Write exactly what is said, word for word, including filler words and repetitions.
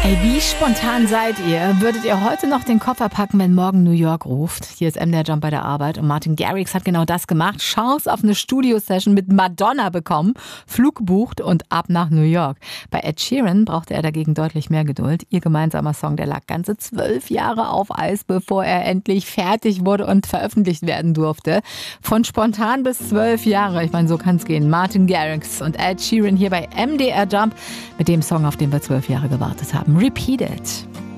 Ey, wie spontan seid ihr? Würdet ihr heute noch den Koffer packen, wenn morgen New York ruft? Hier ist M der Jump bei der Arbeit und Martin Garrix hat genau das gemacht. Chance auf eine Studio-Session mit Madonna bekommen, Flug gebucht und ab nach New York. Bei Ed Sheeran brauchte er dagegen deutlich mehr Geduld. Ihr gemeinsamer Song, der lag ganze zwölf Jahre auf Eis, bevor er endlich fertig wurde und veröffentlicht werden durfte. Von spontan bis zwölf Jahre, ich meine, so kann's gehen. Martin Garrix und Ed Sheeran hier bei M D R Jump mit dem Song, auf den wir zwölf Jahre gewartet haben. Repeat It.